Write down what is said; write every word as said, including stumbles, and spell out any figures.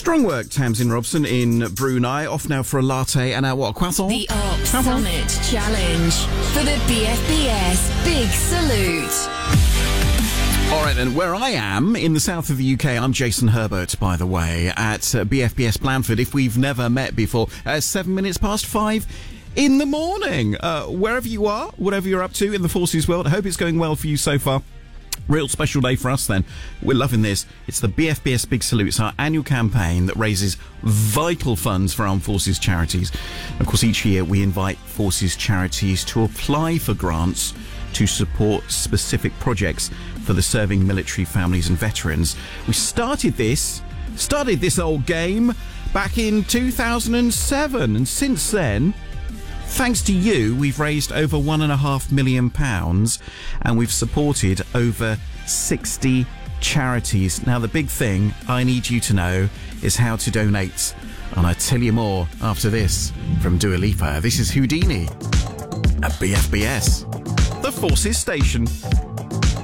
Strong work, Tamsin Robson in Brunei. Off now for a latte and our what? Croissant? The Arc Croissant? Summit Challenge for the B F B S Big Salute. All right, then, where I am, in the south of the U K, I'm Jason Herbert, by the way, at uh, B F B S Blandford, if we've never met before, uh, seven minutes past five in the morning. Uh, wherever you are, whatever you're up to in the Forces world, I hope it's going well for you so far. Real special day for us then. We're loving this. It's the B F B S Big Salute. It's our annual campaign that raises vital funds for armed forces charities. Of course, each year we invite forces charities to apply for grants to support specific projects for the serving military families and veterans. We started this, started this old game back in two thousand seven, and since then, thanks to you, we've raised over one and a half million pounds and we've supported over sixty charities. Now, the big thing I need you to know is how to donate. And I tell you more after this from Dua Lipa. This is Houdini at B F B S, the Forces Station.